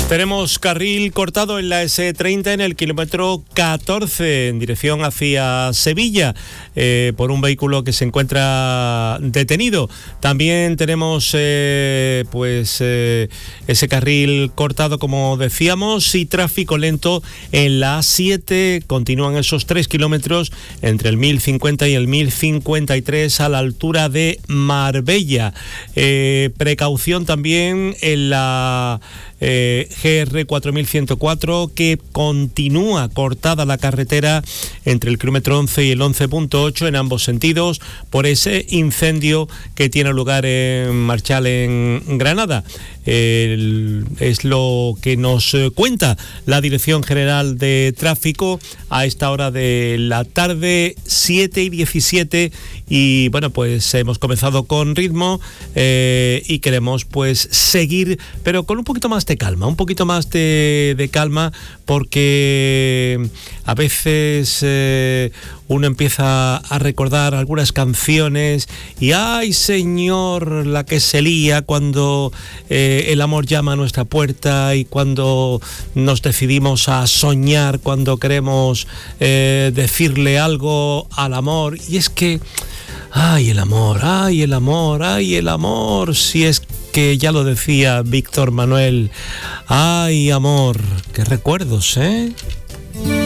Tenemos carril cortado en la S30 en el kilómetro 14 en dirección hacia Sevilla por un vehículo que se encuentra detenido. También tenemos ese carril cortado, como decíamos, y tráfico lento en la A7. Continúan esos 3 kilómetros entre el 1050 y el 1053 a la altura de Marbella. Precaución también en la GR 4104, que continúa cortada la carretera entre el kilómetro 11 y el 11.8 en ambos sentidos por ese incendio que tiene lugar en Marchal, en Granada. Es lo que nos cuenta la Dirección General de Tráfico a esta hora de la tarde, 7:17, y bueno, pues hemos comenzado con ritmo y queremos pues seguir, pero con un poquito más de calma, porque a veces uno empieza a recordar algunas canciones y ¡ay, Señor!, la que se lía cuando el amor llama a nuestra puerta y cuando nos decidimos a soñar, cuando queremos decirle algo al amor. Y es que ¡ay, el amor! ¡Ay, el amor! ¡Ay, el amor! Si es que ya lo decía Víctor Manuel. ¡Ay, amor! ¡Qué recuerdos, eh!